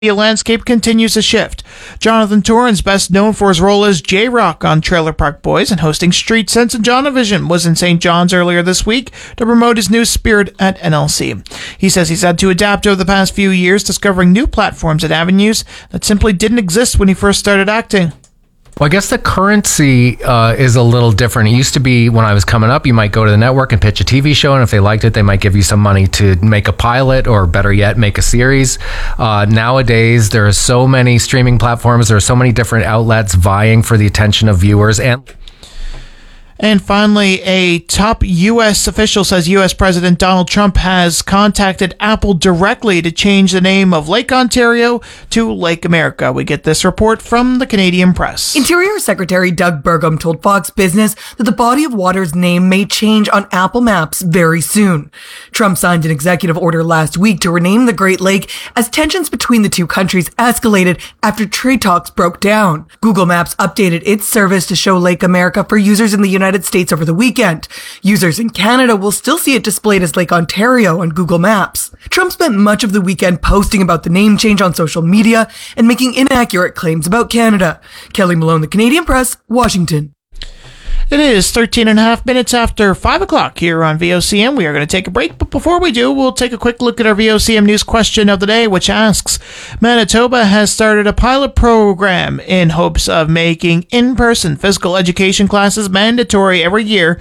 The landscape continues to shift. Jonathan Torrens, best known for his role as J-Rock on Trailer Park Boys and hosting Street Sense and Jonavision, was in St. John's earlier this week to promote his new Spirit at NLC. He says he's had to adapt over the past few years, discovering new platforms and avenues that simply didn't exist when he first started acting. Well, I guess the currency is a little different. It used to be when I was coming up, you might go to the network and pitch a TV show, and if they liked it, they might give you some money to make a pilot, or better yet, make a series. Nowadays, there are so many streaming platforms, there are so many different outlets vying for the attention of viewers. And finally, a top U.S. official says U.S. President Donald Trump has contacted Apple directly to change the name of Lake Ontario to Lake America. We get this report from the Canadian Press. Interior Secretary Doug Burgum told Fox Business that the body of water's name may change on Apple Maps very soon. Trump signed an executive order last week to rename the Great Lake as tensions between the two countries escalated after trade talks broke down. Google Maps updated its service to show Lake America for users in the United States over the weekend. Users in Canada will still see it displayed as Lake Ontario on Google Maps. Trump spent much of the weekend posting about the name change on social media and making inaccurate claims about Canada. Kelly Malone, The Canadian Press, Washington. It is 13 and a half minutes after 5 o'clock here on VOCM. We are going to take a break, but before we do, we'll take a quick look at our VOCM news question of the day, which asks, Manitoba has started a pilot program in hopes of making in-person physical education classes mandatory every year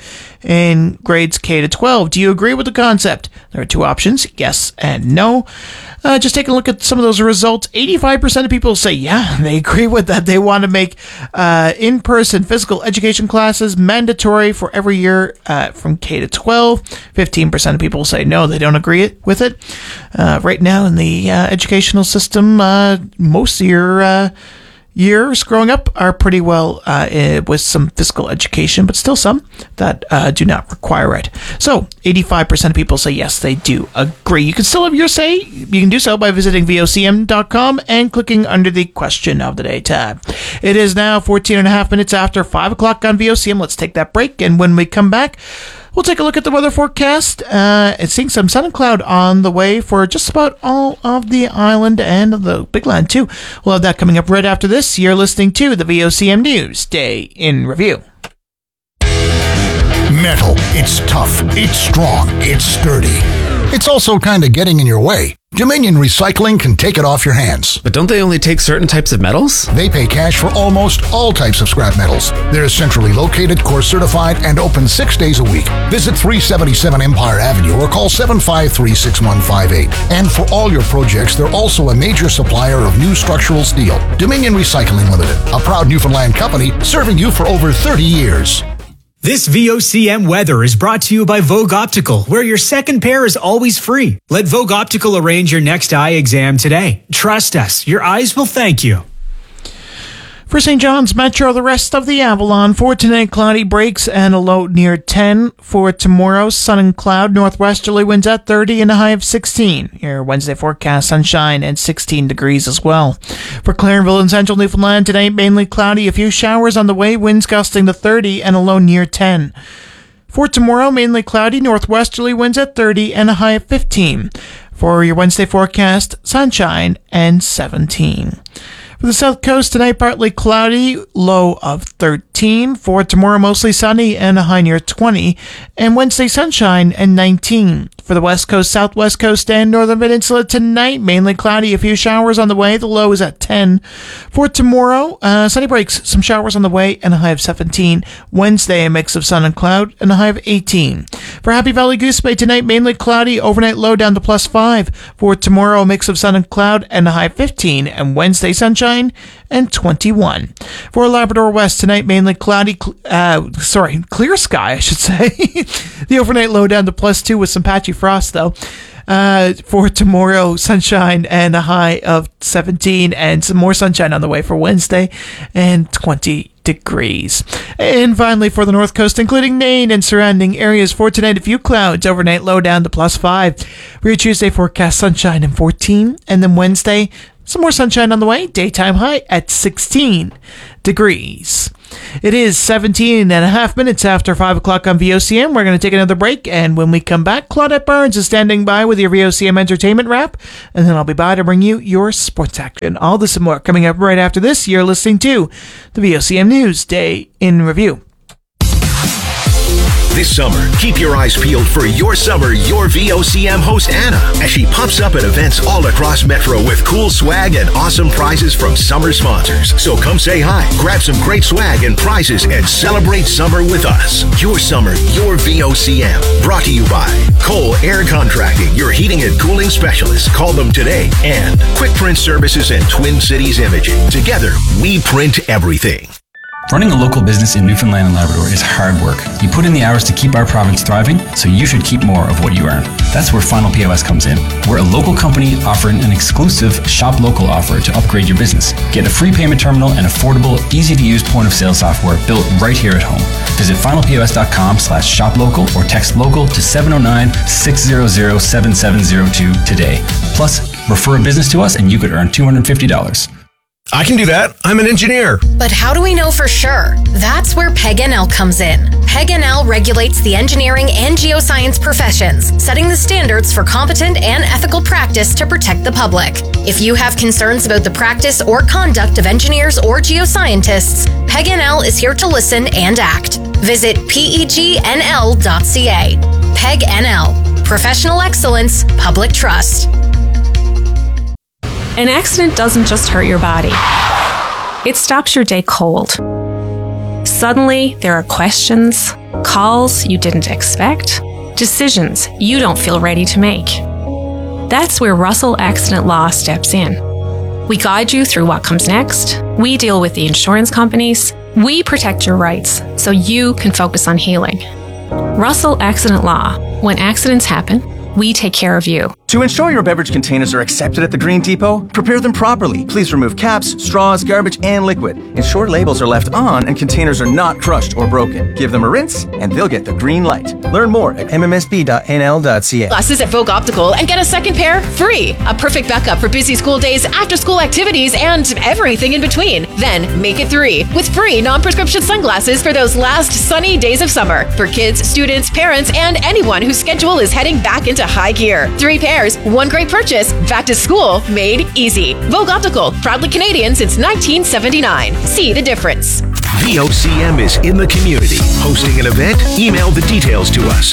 in grades K to 12. Do you agree with the concept? There are two options, yes and no. Just take a look at some of those results. 85% of people say, yeah, they agree with that. They want to make in-person physical education classes mandatory for every year from K to 12. 15% of people say, no, they don't agree with it. Right now in the educational system, most of your years growing up are pretty well with some physical education, but still some that do not require it. So 85% of people say yes, they do agree. You can still have your say. You can do so by visiting vocm.com and clicking under the question of the day tab. It is now 14 and a half minutes after 5 o'clock on VOCM. Let's take that break, and when we come back, we'll take a look at the weather forecast and seeing some sun and cloud on the way for just about all of the island and the big land, too. We'll have that coming up right after this. You're listening to the VOCM News Day in Review. Metal. It's tough. It's strong. It's sturdy. It's also kind of getting in your way. Dominion Recycling can take it off your hands. But don't they only take certain types of metals? They pay cash for almost all types of scrap metals. They're centrally located, core certified, and open 6 days a week. Visit 377 Empire Avenue or call 753-6158. And for all your projects, they're also a major supplier of new structural steel. Dominion Recycling Limited, a proud Newfoundland company serving you for over 30 years. This VOCM weather is brought to you by Vogue Optical, where your second pair is always free. Let Vogue Optical arrange your next eye exam today. Trust us, your eyes will thank you. For St. John's Metro, the rest of the Avalon. For tonight, cloudy breaks and a low near 10. For tomorrow, sun and cloud, northwesterly winds at 30 and a high of 16. Your Wednesday forecast, sunshine and 16 degrees as well. For Clarenville and central Newfoundland, tonight mainly cloudy, a few showers on the way, winds gusting to 30 and a low near 10. For tomorrow, mainly cloudy, northwesterly winds at 30 and a high of 15. For your Wednesday forecast, sunshine and 17. For the south coast, tonight partly cloudy, low of 13. For tomorrow, mostly sunny and a high near 20. And Wednesday, sunshine and 19. For the west coast, southwest coast, and northern peninsula tonight, mainly cloudy, a few showers on the way. The low is at 10. For tomorrow, sunny breaks, some showers on the way, and a high of 17. Wednesday, a mix of sun and cloud, and a high of 18. For Happy Valley Goose Bay tonight, mainly cloudy, overnight low down to plus 5. For tomorrow, a mix of sun and cloud, and a high of 15. And Wednesday, sunshine and 21. For Labrador West tonight, mainly cloudy, clear sky, I should say. The overnight low down to plus 2 with some patchy frost, though. For tomorrow, sunshine and a high of 17, and some more sunshine on the way for Wednesday, and 20 degrees. And finally, for the north coast, including Nain and surrounding areas, for tonight, a few clouds, overnight low down to plus 5. For your Tuesday forecast, sunshine and 14, and then Wednesday, some more sunshine on the way, daytime high at 16 degrees. It is 17 and a half minutes after 5 o'clock on VOCM. We're going to take another break, and when we come back, Claudette Burns is standing by with your VOCM Entertainment Wrap, and then I'll be by to bring you your sports action. All this and more coming up right after this. You're listening to the VOCM News Day in Review. This summer, keep your eyes peeled for Your Summer, Your VOCM host Anna, as she pops up at events all across Metro with cool swag and awesome prizes from summer sponsors. So come say hi, grab some great swag and prizes, and celebrate summer with us. Your Summer, Your VOCM. Brought to you by Cole Air Contracting, your heating and cooling specialist. Call them today. And Quick Print Services and Twin Cities Imaging. Together, we print everything. Running a local business in Newfoundland and Labrador is hard work. You put in the hours to keep our province thriving, so you should keep more of what you earn. That's where Final POS comes in. We're a local company offering an exclusive Shop Local offer to upgrade your business. Get a free payment terminal and affordable, easy-to-use point-of-sale software built right here at home. Visit finalpos.com/shoplocal or text local to 709-600-7702 today. Plus, refer a business to us and you could earn $250. I can do that. I'm an engineer. But how do we know for sure? That's where PEG-NL comes in. PEG-NL regulates the engineering and geoscience professions, setting the standards for competent and ethical practice to protect the public. If you have concerns about the practice or conduct of engineers or geoscientists, PEG-NL is here to listen and act. Visit pegnl.ca. PEG-NL. Professional excellence, public trust. An accident doesn't just hurt your body. It stops your day cold. Suddenly, there are questions, calls you didn't expect, decisions you don't feel ready to make. That's where Russell Accident Law steps in. We guide you through what comes next. We deal with the insurance companies. We protect your rights so you can focus on healing. Russell Accident Law. When accidents happen, we take care of you. To ensure your beverage containers are accepted at the Green Depot, prepare them properly. Please remove caps, straws, garbage, and liquid. Ensure labels are left on and containers are not crushed or broken. Give them a rinse, and they'll get the green light. Learn more at mmsb.nl.ca. Glasses at Vogue Optical and get a second pair free. A perfect backup for busy school days, after-school activities, and everything in between. Then make it 3 with free non-prescription sunglasses for those last sunny days of summer for kids, students, parents, and anyone whose schedule is heading back into high gear. 3 pairs, 1 great purchase. Back to school made easy. Vogue Optical, proudly Canadian since 1979. See the difference. VOCM is in the community. Hosting an event? Email the details to us.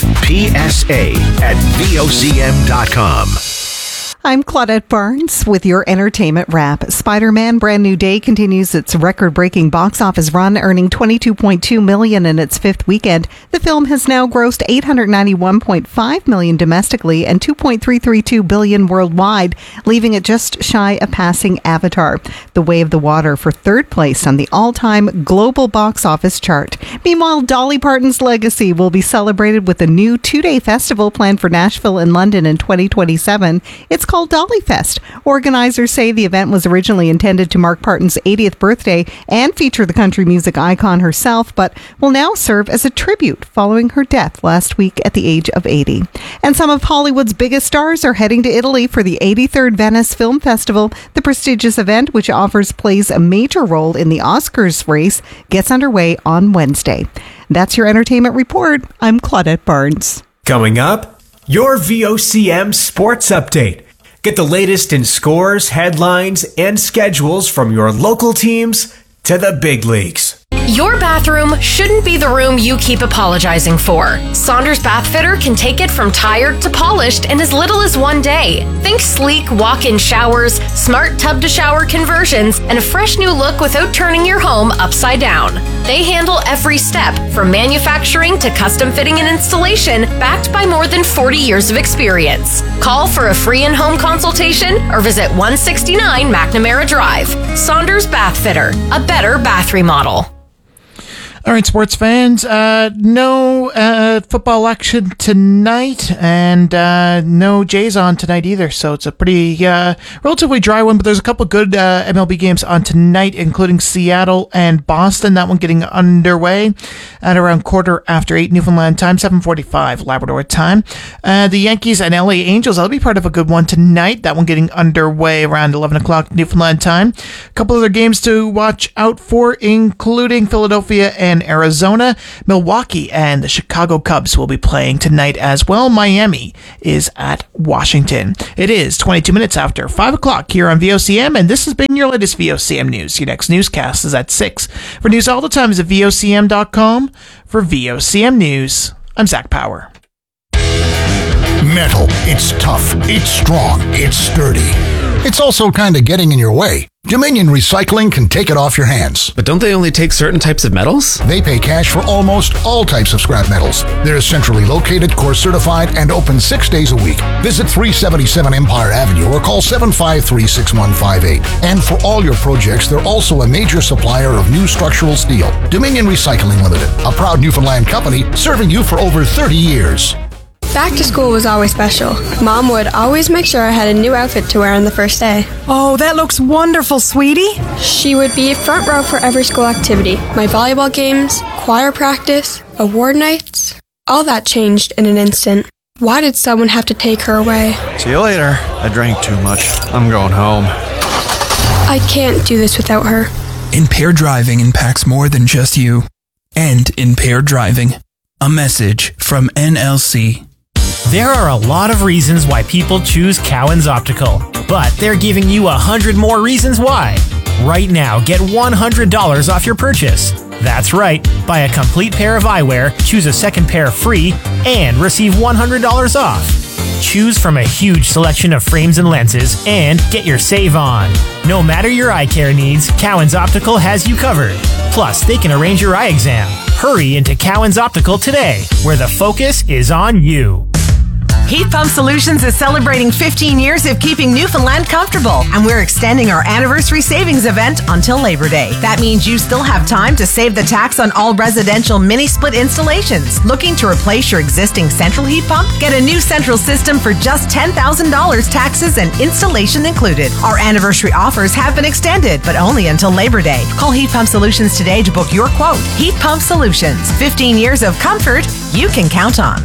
PSA@VOCM.com. I'm Claudette Barnes with your Entertainment Wrap. Spider-Man Brand New Day continues its record-breaking box office run, earning $22.2 million in its 5th weekend. The film has now grossed $891.5 million domestically and $2.332 billion worldwide, leaving it just shy of passing Avatar, The Way of the Water, for 3rd place on the all-time global box office chart. Meanwhile, Dolly Parton's legacy will be celebrated with a new 2-day festival planned for Nashville and London in 2027. It's called Dolly Fest. Organizers say the event was originally intended to mark Parton's 80th birthday and feature the country music icon herself, but will now serve as a tribute following her death last week at the age of 80. And some of Hollywood's biggest stars are heading to Italy for the 83rd Venice Film Festival. The prestigious event, which plays a major role in the Oscars race, gets underway on Wednesday. That's your entertainment report. I'm Claudette Barnes. Coming up, your VOCM Sports Update. Get the latest in scores, headlines, and schedules from your local teams to the big leagues. Your bathroom shouldn't be the room you keep apologizing for. Saunders Bath Fitter can take it from tired to polished in as little as 1 day. Think sleek walk-in showers, smart tub-to-shower conversions, and a fresh new look without turning your home upside down. They handle every step, from manufacturing to custom fitting and installation, backed by more than 40 years of experience. Call for a free in-home consultation or visit 169 McNamara Drive. Saunders Bath Fitter, a better bath remodel. All right, sports fans, no football action tonight, and no Jays on tonight either, so it's a pretty relatively dry one, but there's a couple good MLB games on tonight, including Seattle and Boston, that one getting underway at around 8:15 Newfoundland time, 7:45 Labrador time. The Yankees and LA Angels, that'll be part of a good one tonight, that one getting underway around 11 o'clock Newfoundland time. A couple other games to watch out for, including Philadelphia and Arizona. Milwaukee and the Chicago Cubs will be playing tonight as well. Miami is at Washington. It is 22 minutes after 5 o'clock here on VOCM, and this has been your latest VOCM news. Your next newscast is at 6. For news all the time is at VOCM.com. For VOCM News, I'm Zach Power. Metal. It's tough. It's strong. It's sturdy. It's also kind of getting in your way. Dominion Recycling can take it off your hands. But don't they only take certain types of metals? They pay cash for almost all types of scrap metals. They're centrally located, course certified, and open 6 days a week. Visit 377 Empire Avenue or call 753-6158. And for all your projects, they're also a major supplier of new structural steel. Dominion Recycling Limited, a proud Newfoundland company serving you for over 30 years. Back to school was always special. Mom would always make sure I had a new outfit to wear on the first day. Oh, that looks wonderful, sweetie. She would be front row for every school activity. My volleyball games, choir practice, award nights. All that changed in an instant. Why did someone have to take her away? See you later. I drank too much. I'm going home. I can't do this without her. Impaired driving impacts more than just you. End impaired driving. A message from NLC. There are a lot of reasons why people choose Cowan's Optical, but they're giving you 100 more reasons why. Right now, get $100 off your purchase. That's right. Buy a complete pair of eyewear, choose a second pair free, and receive $100 off. Choose from a huge selection of frames and lenses, and get your save on. No matter your eye care needs, Cowan's Optical has you covered. Plus, they can arrange your eye exam. Hurry into Cowan's Optical today, where the focus is on you. Heat Pump Solutions is celebrating 15 years of keeping Newfoundland comfortable, and we're extending our anniversary savings event until Labor Day. That means you still have time to save the tax on all residential mini-split installations. Looking to replace your existing central heat pump? Get a new central system for just $10,000, taxes and installation included. Our anniversary offers have been extended, but only until Labor Day. Call Heat Pump Solutions today to book your quote. Heat Pump Solutions. 15 years of comfort you can count on.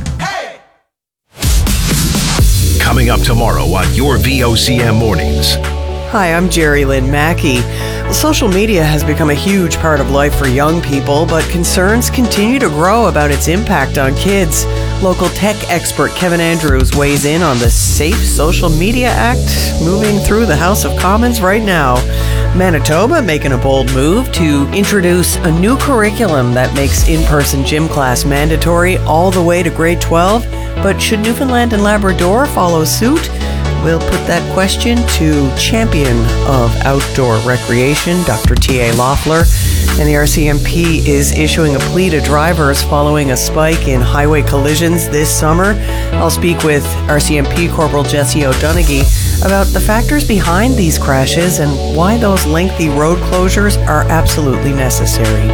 Coming up tomorrow on your VOCM Mornings. Hi, I'm Jerry Lynn Mackey. Social media has become a huge part of life for young people, but concerns continue to grow about its impact on kids. Local tech expert Kevin Andrews weighs in on the Safe Social Media Act moving through the House of Commons right now. Manitoba making a bold move to introduce a new curriculum that makes in-person gym class mandatory all the way to grade 12. But should Newfoundland and Labrador follow suit? We'll put that question to champion of outdoor recreation, Dr. T.A. Loeffler. And the RCMP is issuing a plea to drivers following a spike in highway collisions this summer. I'll speak with RCMP Corporal Jesse O'Donoghue about the factors behind these crashes and why those lengthy road closures are absolutely necessary.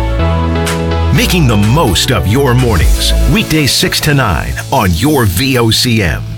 Making the most of your mornings. Weekdays 6 to 9 on your VOCM.